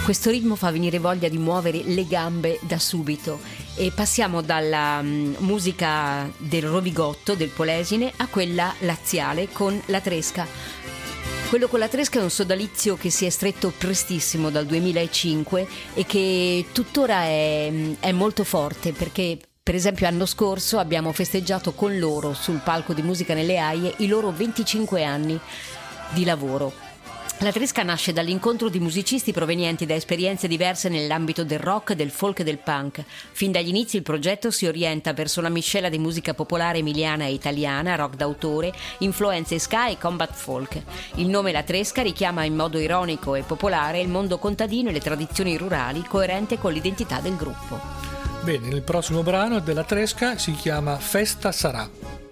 Questo ritmo fa venire voglia di muovere le gambe da subito e passiamo dalla musica del Rovigotto, del Polesine, a quella laziale con la Tresca. Quello con la Tresca è un sodalizio che si è stretto prestissimo dal 2005 e che tuttora è molto forte, perché per esempio l'anno scorso abbiamo festeggiato con loro sul palco di Musica nelle Aie i loro 25 anni di lavoro. La Tresca nasce dall'incontro di musicisti provenienti da esperienze diverse nell'ambito del rock, del folk e del punk. Fin dagli inizi il progetto si orienta verso una miscela di musica popolare emiliana e italiana, rock d'autore, influenze ska e combat folk. Il nome La Tresca richiama in modo ironico e popolare il mondo contadino e le tradizioni rurali, coerente con l'identità del gruppo. Bene, il prossimo brano della Tresca si chiama Festa Sarà.